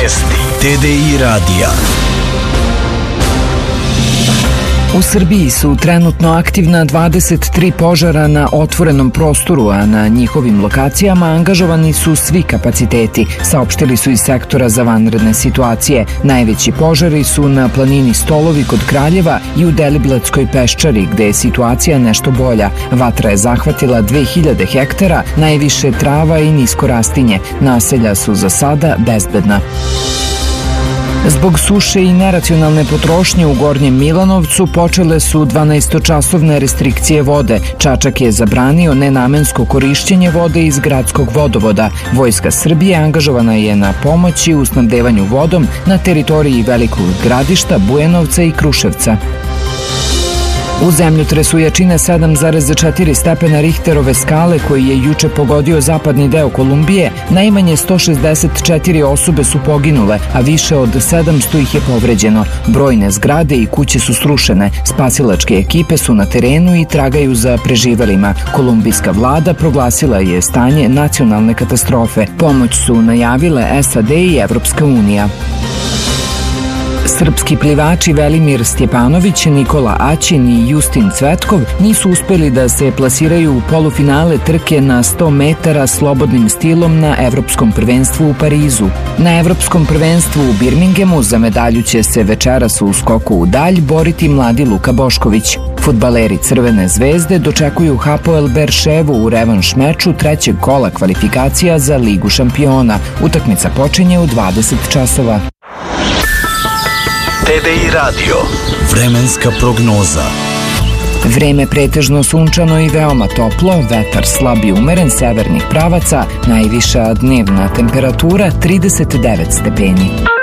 Vesti TDI radija. U Srbiji su trenutno aktivna 23 požara na otvorenom prostoru, a na njihovim lokacijama angažovani su svi kapaciteti, saopštili su iz sektora za vanredne situacije. Najveći požari su na planini Stolovi kod Kraljeva i u Deliblatskoj peščari, gde je situacija nešto bolja. Vatra je zahvatila 2000 hektara, najviše trava i nisko rastinje. Naselja su za sada bezbedna. Zbog suše i neracionalne potrošnje u Gornjem Milanovcu počele su 12-časovne restrikcije vode. Čačak je zabranio nenamensko korišćenje vode iz gradskog vodovoda. Vojska Srbije angažovana je na pomoći u snabdevanju vodom na teritoriji Velikog Gradišta, Bujanovca i Kruševca. U zemljotresu jačine 7,4 stepena Richterove skale koji je juče pogodio zapadni deo Kolumbije, najmanje 164 osobe su poginule, a više od 700 ih je povređeno. Brojne zgrade i kuće su srušene. Spasilačke ekipe su na terenu i tragaju za preživelima. Kolumbijska vlada proglasila je stanje nacionalne katastrofe. Pomoć su najavile SAD i Evropska unija. Srpski plivači Velimir Stjepanović, Nikola Aćin i Justin Cvetkov nisu uspeli da se plasiraju u polufinale trke na 100 metara slobodnim stilom na Evropskom prvenstvu u Parizu. Na Evropskom prvenstvu u Birminghamu za medalju će se večeras u skoku u dalj boriti mladi Luka Bošković. Fudbaleri Crvene zvezde dočekuju Hapoel Berševu u revanš meču trećeg kola kvalifikacija za Ligu šampiona. Utakmica počinje u 20 časova. TDI radio. Vremenska prognoza. Vreme pretežno sunčano i veoma toplo, vetar slab i umeren severnih pravaca, najviša dnevna temperatura 39 stepeni.